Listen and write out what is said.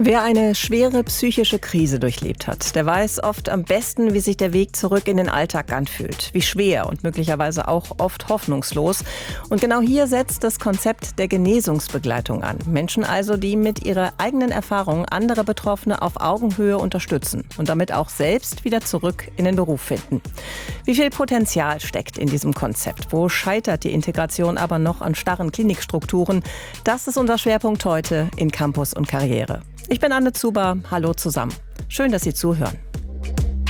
Wer eine schwere psychische Krise durchlebt hat, der weiß oft am besten, wie sich der Weg zurück in den Alltag anfühlt. Wie schwer und möglicherweise auch oft hoffnungslos. Und genau hier setzt das Konzept der Genesungsbegleitung an. Menschen also, die mit ihrer eigenen Erfahrung andere Betroffene auf Augenhöhe unterstützen und damit auch selbst wieder zurück in den Beruf finden. Wie viel Potenzial steckt in diesem Konzept? Wo scheitert die Integration aber noch an starren Klinikstrukturen? Das ist unser Schwerpunkt heute in Campus und Karriere. Ich bin Anne Zuber. Hallo zusammen. Schön, dass Sie zuhören.